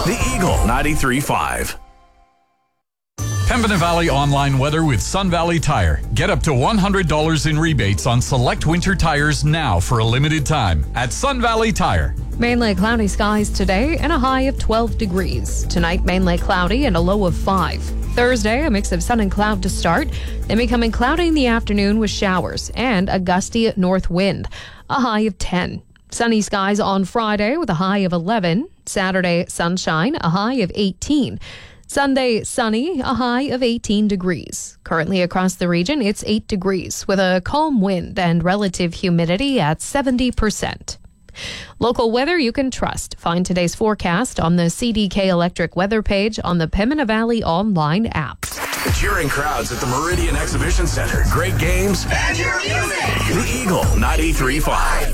The Eagle 93.5. Pembina Valley online weather with Sun Valley Tire. Get up to $100 in rebates on select winter tires now for a limited time at Sun Valley Tire. Mainly cloudy skies today and a high of 12 degrees. Tonight, mainly cloudy and a low of 5. Thursday, a mix of sun and cloud to start, then becoming cloudy in the afternoon with showers and a gusty north wind, a high of 10. Sunny skies on Friday with a high of 11. Saturday, sunshine, a high of 18. Sunday, sunny, a high of 18 degrees. Currently across the region, it's 8 degrees with a calm wind and relative humidity at 70%. Local weather you can trust. Find today's forecast on the CDK Electric weather page on the Pembina Valley online app. Cheering crowds at the Meridian Exhibition Center. Great games. And your music. The Eagle 93.5.